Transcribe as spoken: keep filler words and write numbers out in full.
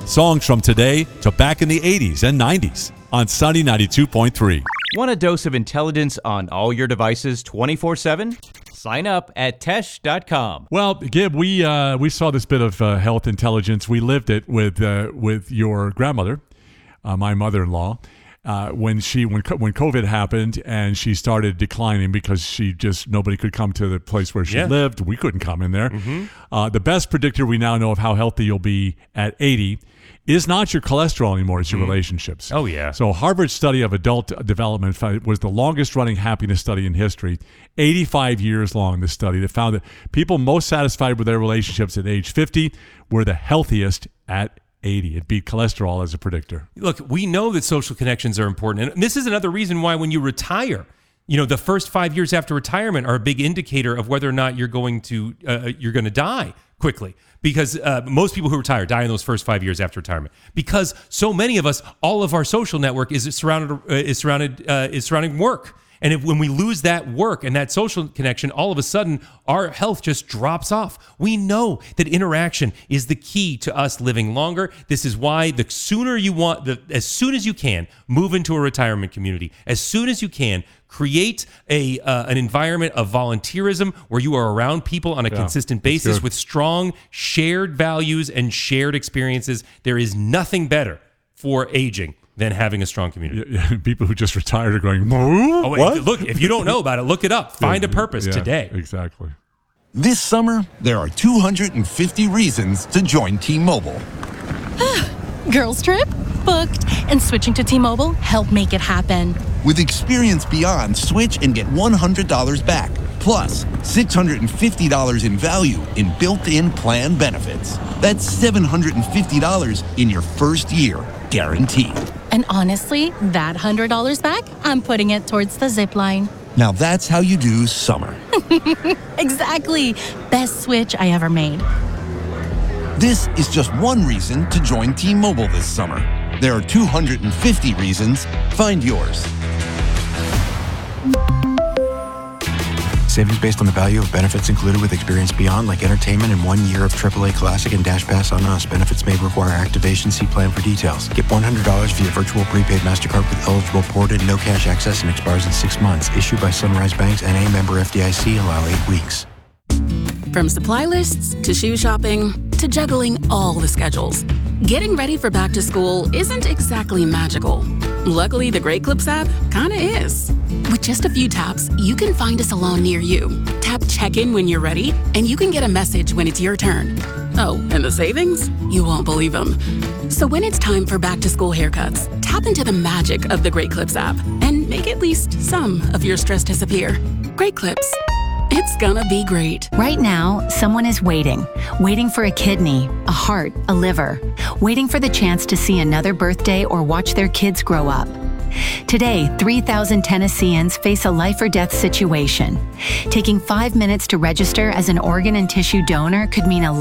Songs from today to back in the eighties and nineties on Sunny ninety-two point three. Want a dose of intelligence on all your devices twenty-four seven? Sign up at tesh dot com. Well, Gib, we uh, we saw this bit of uh, health intelligence. We lived it with uh, with your grandmother, uh, my mother-in-law, uh, when she when when COVID happened and she started declining because she just nobody could come to the place where she Yeah. lived. We couldn't come in there. Mm-hmm. Uh, the best predictor we now know of how healthy you'll be at eighty is not your cholesterol anymore, it's your Mm. relationships. Oh, yeah. So Harvard's study of adult development found- was the longest running happiness study in history, eighty-five years long, this study that found that people most satisfied with their relationships at age fifty were the healthiest at eighty. It beat cholesterol as a predictor. Look, we know that social connections are important. And this is another reason why when you retire, you know, the first five years after retirement are a big indicator of whether or not you're going to uh, you're going to die quickly. Because uh, most people who retire die in those first five years after retirement. Because so many of us, all of our social network is surrounded uh, is surrounded uh, is surrounding work. And if, when we lose that work and that social connection, all of a sudden our health just drops off. We know that interaction is the key to us living longer. This is why the sooner you want, the as soon as you can, move into a retirement community. As soon as you can, create a uh, an environment of volunteerism where you are around people on a Yeah, consistent that's basis good. with strong shared values and shared experiences. There is nothing better for aging than having a strong community. Yeah, yeah, people who just retired are going, Oh, wait, what? look, if you don't know about it, look it up. Find a purpose Yeah, today. Exactly. This summer, there are two hundred fifty reasons to join T-Mobile. Girls trip? Booked. And switching to T-Mobile helped make it happen. With Experience Beyond, switch and get one hundred dollars back. Plus, six hundred fifty dollars in value in built-in plan benefits. That's seven hundred fifty dollars in your first year, guaranteed. And honestly, that one hundred dollars back, I'm putting it towards the zip line. Now that's how you do summer. Exactly. Best switch I ever made. This is just one reason to join T-Mobile this summer. There are two hundred fifty reasons. Find yours. Savings based on the value of benefits included with Experience Beyond, like entertainment and one year of triple A Classic and Dash Pass on us. Benefits may require activation. See plan for details. Get one hundred dollars via virtual prepaid MasterCard with eligible ported, no cash access, and expires in six months. Issued by Sunrise Banks, N A member F D I C. Allow eight weeks. From supply lists to shoe shopping to juggling all the schedules, getting ready for back to school isn't exactly magical. Luckily, the Great Clips app kinda is. With just a few taps, you can find a salon near you. Tap check-in when you're ready, and you can get a message when it's your turn. Oh, and the savings? You won't believe them. So when it's time for back to school haircuts, tap into the magic of the Great Clips app and make at least some of your stress disappear. Great Clips. It's gonna be great. Right now, someone is waiting. Waiting for a kidney, a heart, a liver. Waiting for the chance to see another birthday or watch their kids grow up. Today, three thousand Tennesseans face a life or death situation. Taking five minutes to register as an organ and tissue donor could mean a